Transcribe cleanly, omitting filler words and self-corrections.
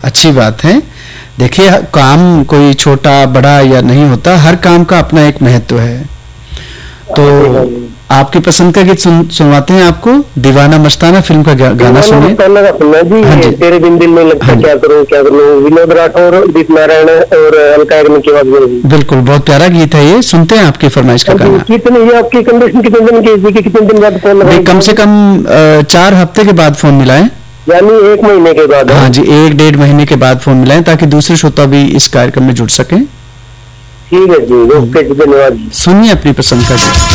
अच्छी बात है। देखिए, काम कोई छोटा बड़ा या नहीं होता, हर काम का अपना एक महत्व है। तो आपकी पसंद का गीत सुनवाते हैं आपको। दीवाना मस्ताना फिल्म का गाना सुनिए। हाँ जी, तेरे बिन दिल में लगता है, क्या करूं। विनोद राठौर, उदित नारायण और अलका याग्निक की आवाज में। बिल्कुल, बहुत प्यारा गीत है ये। सुनते हैं आपकी फरमाइश का गाना। कितने ये आपकी कंडीशन कितने दिन की, कितने दिन बाद फोन लगाएं? कम से कम 4 हफ्ते के बाद फोन मिलाएं, यानी 1 महीने के बाद। हाँ जी, 1-1.5 महीने के बाद फोन मिलाएं, ताकि दूसरे श्रोता भी इस कार्यक्रम में जुड़ सकें। ठीक है जी, ओके, धन्यवाद। सुनिए अपनी पसंद का गीत।